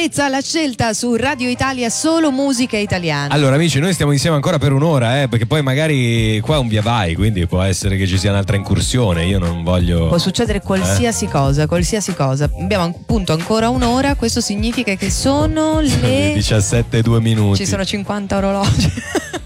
Carezza, la scelta su Radio Italia solo musica italiana. Allora amici, noi stiamo insieme ancora per un'ora, perché poi magari qua è un via vai, quindi può essere che ci sia un'altra incursione. Io non voglio. Può succedere qualsiasi cosa, qualsiasi cosa. Abbiamo appunto ancora un'ora, questo significa che sono le 17:02. Ci sono 50 orologi.